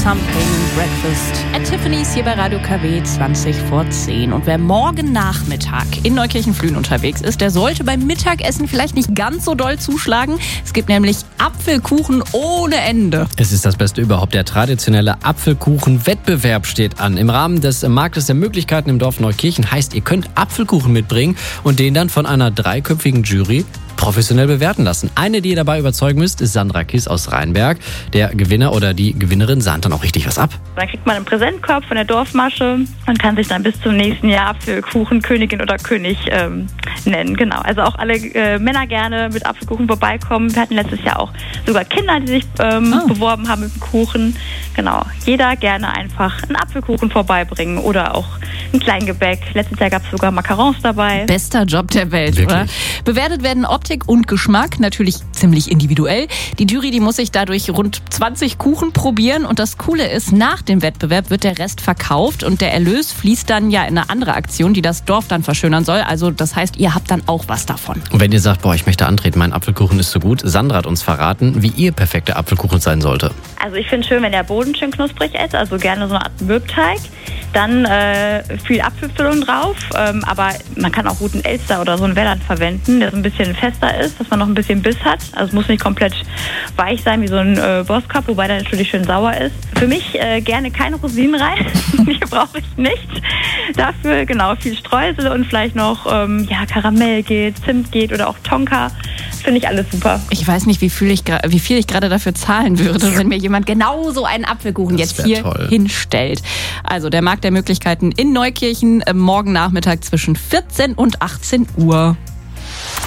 Champagne Breakfast at Tiffany's hier bei Radio KW 20 vor 10. Und wer morgen Nachmittag in Neukirchen-Flühen unterwegs ist, der sollte beim Mittagessen vielleicht nicht ganz so doll zuschlagen. Es gibt nämlich Apfelkuchen ohne Ende. Es ist das Beste überhaupt. Der traditionelle Apfelkuchen-Wettbewerb steht an. Im Rahmen des Marktes der Möglichkeiten im Dorf Neukirchen heißt, ihr könnt Apfelkuchen mitbringen und den dann von einer 3-köpfigen Jury professionell bewerten lassen. Eine, die ihr dabei überzeugen müsst, ist Sandra Kiss aus Rheinberg. Der Gewinner oder die Gewinnerin sahnt dann auch richtig was ab. Dann kriegt man einen Präsentkorb von der Dorfmasche und kann sich dann bis zum nächsten Jahr Apfelkuchen Königin oder König nennen. Genau. Also auch alle Männer gerne mit Apfelkuchen vorbeikommen. Wir hatten letztes Jahr auch sogar Kinder, die sich beworben haben mit dem Kuchen. Genau. Jeder gerne einfach einen Apfelkuchen vorbeibringen oder auch ein Kleingebäck. Letztes Jahr gab es sogar Macarons dabei. Bester Job der Welt, Wirklich? Oder? Bewertet werden Optik und Geschmack, natürlich ziemlich individuell. Die Jury, die muss sich dadurch rund 20 Kuchen probieren. Und das Coole ist, nach dem Wettbewerb wird der Rest verkauft und der Erlös fließt dann ja in eine andere Aktion, die das Dorf dann verschönern soll. Also das heißt, ihr habt dann auch was davon. Und wenn ihr sagt, ich möchte antreten, mein Apfelkuchen ist so gut, Sandra hat uns verraten, wie ihr perfekter Apfelkuchen sein sollte. Also ich finde es schön, wenn der Boden schön knusprig ist, also gerne so eine Art Mürbteig. Dann viel Apfelfüllung drauf, aber man kann auch guten Elster oder so einen Welland verwenden, der so ein bisschen fester ist, dass man noch ein bisschen Biss hat. Also es muss nicht komplett weich sein wie so ein Boskop, wobei der natürlich schön sauer ist. Für mich gerne keine Rosinen rein, die brauche ich nicht. Dafür genau viel Streusel und vielleicht noch Karamell geht, Zimt geht oder auch Tonka. Finde ich alles super. Ich weiß nicht, wie viel ich gerade dafür zahlen würde, wenn mir jemand genau so einen Apfelkuchen jetzt hier hinstellt. Also der Markt der Möglichkeiten in Neukirchen morgen Nachmittag zwischen 14 und 18 Uhr.